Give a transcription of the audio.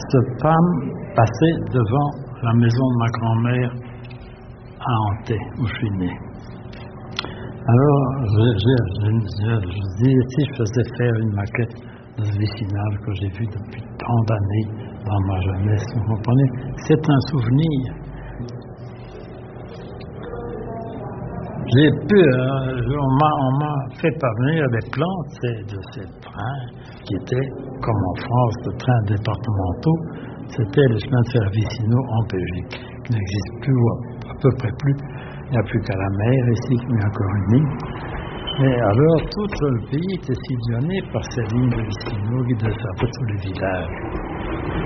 ce tram passait devant la maison de ma grand-mère à Antey, où je suis né. Alors, je disais, si je faisais faire une maquette de ce vicinage que j'ai vu depuis tant d'années dans ma jeunesse, vous comprenez? C'est un souvenir. J'ai pu, on m'a fait parvenir des plans de ces trains qui étaient, comme en France, de trains départementaux. C'était les chemins de fer vicinaux en Belgique, qui n'existent plus, ou à peu près plus. Il n'y a plus qu'à la mer ici, il y a encore une ligne. Et alors, tout le pays était sillonné par ces lignes de vicinaux qui desservaient tous les villages.